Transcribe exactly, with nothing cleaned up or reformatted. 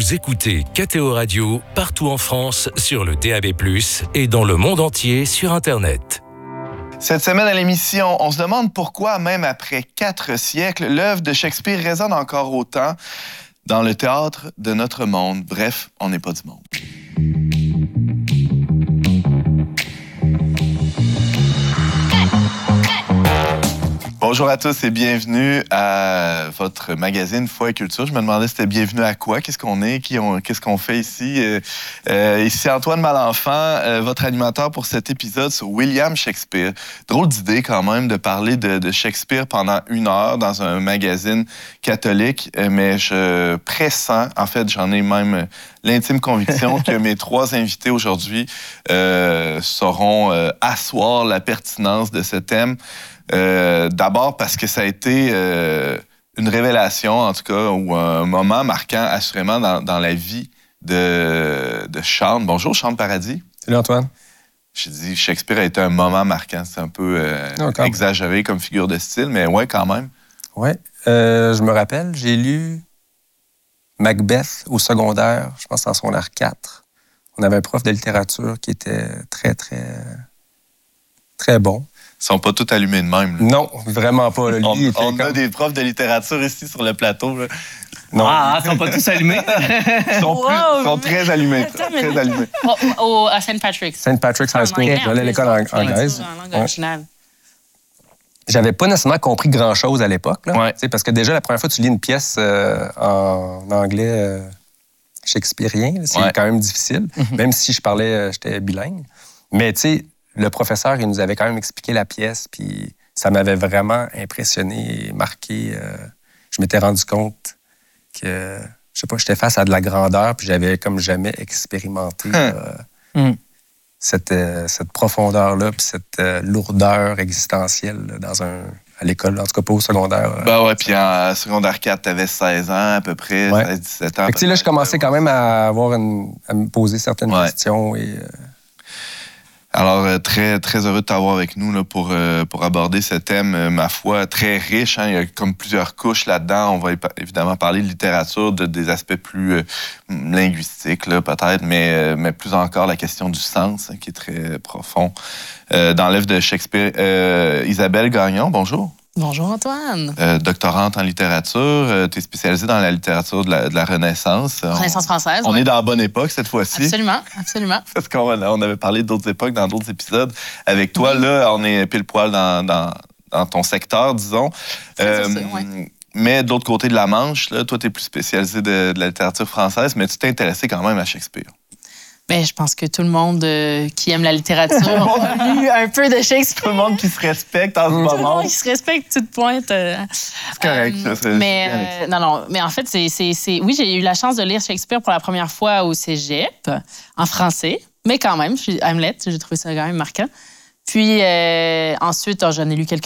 Vous écoutez K T O Radio partout en France sur le D A B plus, et dans le monde entier sur Internet. Cette semaine à l'émission, on se demande pourquoi, même après quatre siècles, l'œuvre de Shakespeare résonne encore autant dans le théâtre de notre monde. Bref, on n'est pas du monde. Bonjour à tous et bienvenue à votre magazine Foi et Culture. Je me demandais si c'était bienvenue à quoi, qu'est-ce qu'on est, qui on, qu'est-ce qu'on fait ici. Euh, euh, ici Antoine Malenfant, euh, votre animateur pour cet épisode sur William Shakespeare. Drôle d'idée quand même de parler de, de Shakespeare pendant une heure dans un magazine catholique, mais je pressens, en fait j'en ai même l'intime conviction que mes trois invités aujourd'hui euh, sauront euh, asseoir la pertinence de ce thème. Euh, d'abord parce que ça a été euh, une révélation, en tout cas, ou un moment marquant, assurément, dans, dans la vie de, de Chante. Bonjour, Chante Paradis. Salut, Antoine. J'ai dit, Shakespeare a été un moment marquant. C'est un peu euh, non, exagéré comme figure de style, mais ouais, quand même. Oui. Euh, je me rappelle, j'ai lu Macbeth au secondaire, je pense en secondaire quatre. On avait un prof de littérature qui était très, très, très bon. Ils sont pas tous allumés de même. Là. Non, vraiment pas. Là. Lui, on il était on comme... a des profs de littérature ici sur le plateau. Là. Non. Ah, ils sont pas tous allumés. Ils sont, plus, wow, sont très allumés. Très, très allumés. Au, au, à Saint Patrick's. Saint Patrick's High School. J'allais à l'école ang- anglaise. En langue originale. Ouais. J'avais pas nécessairement compris grand-chose à l'époque. Là, ouais. Parce que déjà, la première fois que tu lis une pièce euh, en anglais euh, shakespearien, là, c'est ouais. quand même difficile. Mm-hmm. Même si je parlais, euh, j'étais bilingue. Mais tu sais, le professeur, il nous avait quand même expliqué la pièce, puis ça m'avait vraiment impressionné et marqué. Euh, je m'étais rendu compte que, je sais pas, j'étais face à de la grandeur, puis j'avais comme jamais expérimenté euh, mm. cette, euh, cette profondeur-là, puis cette euh, lourdeur existentielle là, dans un, à l'école, en tout cas pas au secondaire. Ben ouais, puis en secondaire quatre, t'avais seize ans à peu près, ouais. seize dix-sept ans. Fait que, tu sais, là, je commençais quand même à, avoir une, à me poser certaines ouais. questions et... Euh, Alors, euh, très, très heureux de t'avoir avec nous là, pour, euh, pour aborder ce thème, euh, ma foi, très riche. Hein, il y a comme plusieurs couches là-dedans. On va évidemment parler de littérature, de, des aspects plus euh, linguistiques, là, peut-être, mais, euh, mais plus encore la question du sens, hein, qui est très profond. Euh, dans l'œuvre de Shakespeare, euh, Isabelle Gagnon, bonjour. Bonjour Antoine. Euh, doctorante en littérature, euh, tu es spécialisée dans la littérature de la, de la Renaissance. Renaissance française. On ouais. est dans la bonne époque cette fois-ci. Absolument, absolument. Parce qu'on on avait parlé d'autres époques dans d'autres épisodes. Avec toi, oui. là, on est pile poil dans, dans, dans ton secteur, disons. Euh, ça, ouais. Mais de l'autre côté de la Manche, là, toi, tu es plus spécialisée de, de la littérature française, mais tu t'es intéressé quand même à Shakespeare. Ben, je pense que tout le monde euh, qui aime la littérature a lu un peu de Shakespeare. Tout le monde qui se respecte en ce tout moment. Tout le monde qui se respecte, toute pointe. Euh, c'est correct, euh, ça. C'est mais, euh, non, non, mais en fait, c'est, c'est, c'est... oui, j'ai eu la chance de lire Shakespeare pour la première fois au cégep, en français. Mais quand même, Hamlet, j'ai trouvé ça quand même marquant. Puis euh, ensuite, oh, j'en ai lu quelques